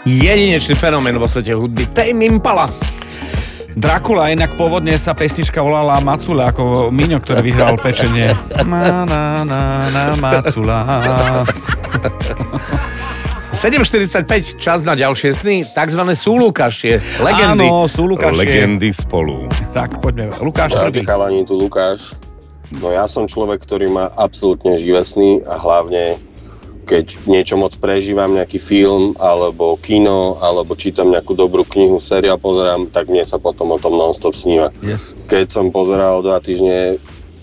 jedinečný fenomén vo svete hudby. Tame Impala. Drakula, inak pôvodne sa pesnička volala Macula, ako Miňo, ktorý vyhral pečenie. Macula. 7:45, čas na ďalšie sny, takzvané súlukašie, legendy. Áno, súlukašie. Legendy spolu. Tak, poďme. Lukáš Čaute prvý. chalani, tu Lukáš. No ja som človek, ktorý má absolútne živé sny a hlavne keď niečo moc prežívam, nejaký film, alebo kino, alebo čítam nejakú dobrú knihu, seriál pozerám, tak mne sa potom o tom non-stop sníva. Yes. Keď som pozeral 2 týždne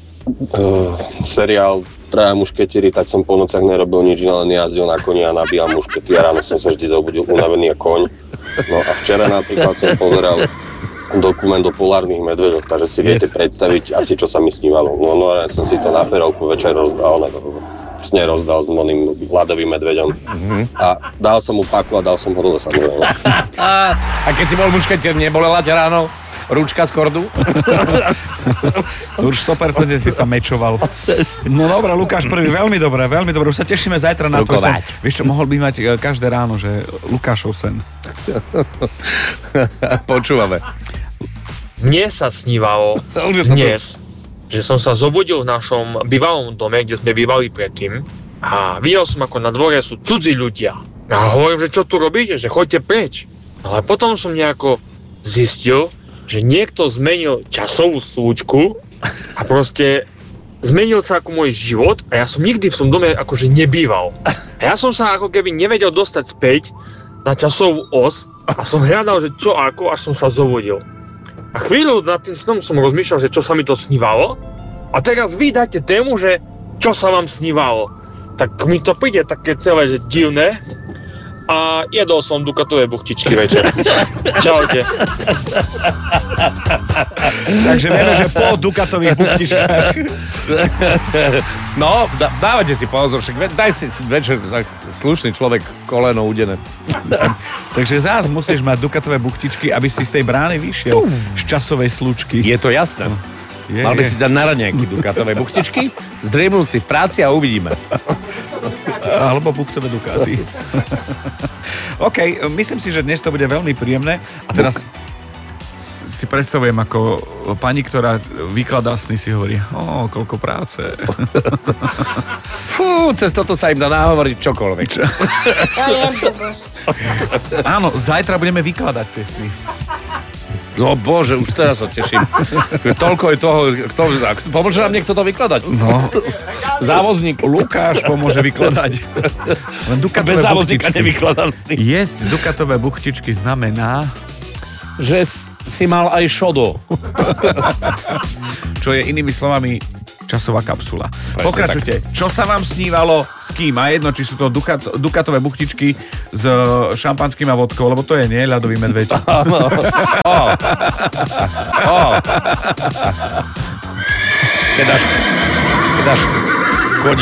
seriál Traja mušketieri, tak som po nociach nerobil nič, len jazdil na koni a nabíjal muškety a ráno som sa vždy zobudil unavený a koň. No a včera napríklad som pozeral dokument o polárnych medveďoch, takže si viete predstaviť asi, čo sa mi snívalo. No ja som si to na ferovku večer rozdal, rozdal s oným ľadovým medveďom. A dal som mu paku a dal som ho dole samozrejme. A keď si bol mušketier, nebolela ťa ráno rúčka z kordu? Už 100% si sa mečoval. No dobré, Lukáš prvý, veľmi dobré. Už sa tešíme zajtra na tvoj sen. Vieš čo, mohol by mať každé ráno, že Lukášov sen. Počúvame. Mne sa snívalo dnes, že som sa zobudil v našom bývalom dome, kde sme bývali predtým a videl som, ako na dvore sú cudzí ľudia. A hovorím, že čo tu robíte, že choďte preč. Ale potom som nejako zistil, že niekto zmenil časovú slúčku a proste zmenil sa ako môj život a ja som nikdy v tom dome akože nebýval. A ja som sa ako keby nevedel dostať späť na časovú os a som hľadal, že čo ako, až som sa zobudil. A chvíľu nad tým snom som rozmýšľal, že čo sa mi to snívalo. A teraz vy dáte tému, že čo sa vám snívalo. Tak mi to príde také celé, že divné. A jedol som dukatové buchtičky večer. Čaute. Takže vieme, že po dukatových buchtičkách. No, dávajte si pozor, však daj si večer tak slušný človek koleno udené. Takže zás musíš mať dukatové buchtičky, aby si z tej brány vyšiel z časovej slučky. Je to jasné. Mal by si dať na raňajky dukatové buchtičky, zdriemnúť si v práci a uvidíme. Alebo buchtové dukáty. OK, myslím si, že dnes to bude veľmi príjemné. A teraz si predstavujem, ako pani, ktorá vykladá sny, si hovorí, koľko práce. Fú, cez toto sa im dá nahovoriť čokoľvek. To je blbosť. Áno, zajtra budeme vykladať tie sny. No bože, už teraz sa teším. Toľko je toho, pomôže nám niekto to vykladať? No. Závozník. Lukáš pomôže vykladať. Bez závozníka nevykladám sny. Jesť dukatové buchtičky znamená, že si mal aj šodo. Čo je inými slovami časová kapsula. Presne pokračujte. Tak. Čo sa vám snívalo s kým? A jedno, či sú to dukatové buchtičky s šampanským a vodkou, lebo to je nie ľadový medveď. Keď dáš